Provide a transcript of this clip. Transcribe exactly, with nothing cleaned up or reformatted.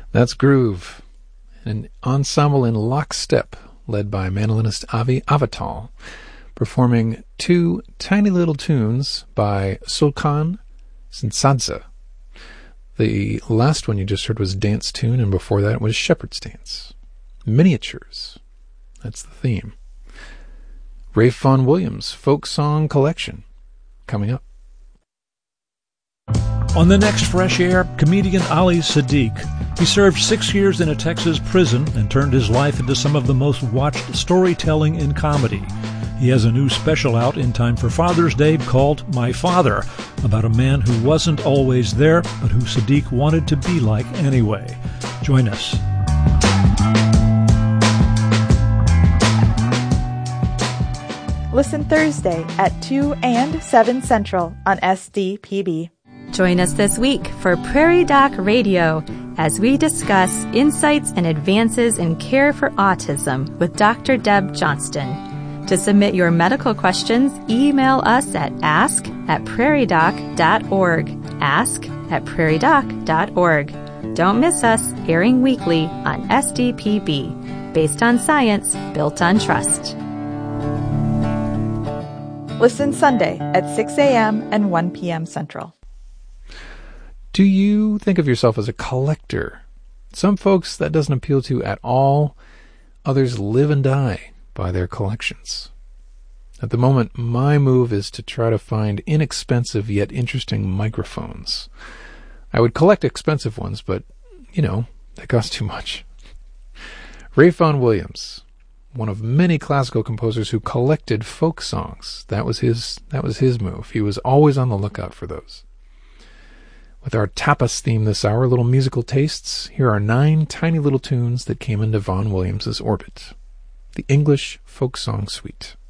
That's Groove, an ensemble in lockstep led by mandolinist Avi Avital, performing two tiny little tunes by Sulkan Sinsadze. The last one you just heard was Dance Tune, and before that was Shepherd's Dance. Miniatures. That's the theme. Rafe Vaughan Williams Folk Song Collection coming up. On the next Fresh Air, comedian Ali Siddiq. He served six years in a Texas prison and turned his life into some of the most watched storytelling in comedy. He has a new special out in time for Father's Day called My Father, about a man who wasn't always there, but who Siddiq wanted to be like anyway. Join us. Listen Thursday at two and seven Central on S D P B. Join us this week for Prairie Doc Radio as we discuss insights and advances in care for autism with Doctor Deb Johnston. To submit your medical questions, email us at ask at prairie doc dot org. ask at prairie doc dot org. Don't miss us, airing weekly on S D P B, based on science, built on trust. Listen Sunday at six a.m. and one p.m. Central. Do you think of yourself as a collector? Some folks that doesn't appeal to at all. Others live and die by their collections. At the moment, my move is to try to find inexpensive yet interesting microphones. I would collect expensive ones, but, you know, they cost too much. Rafe Vaughan Williams, one of many classical composers who collected folk songs. That was his, that was his move. He was always on the lookout for those. With our tapas theme this hour, little musical tastes, here are nine tiny little tunes that came into Vaughan Williams's orbit. The English Folk Song Suite.